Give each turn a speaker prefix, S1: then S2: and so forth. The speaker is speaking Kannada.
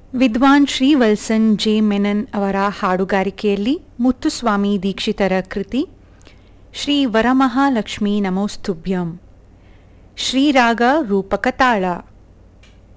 S1: ವಿದ್ವಾನ್ ಶ್ರೀ ವಲ್ಸನ್ ಜೆ ಮೆನನ್ ಅವರ ಹಾಡುಗಾರಿಕೆಯಲ್ಲಿ ಮುತ್ತುಸ್ವಾಮಿ ದೀಕ್ಷಿತರ ಕೃತಿ ಶ್ರೀ ವರಮಹಾಲಕ್ಷ್ಮೀ ನಮೋಸ್ತುಭ್ಯಂ. ಶ್ರೀರಾಗ ರೂಪಕ ತಾಳ.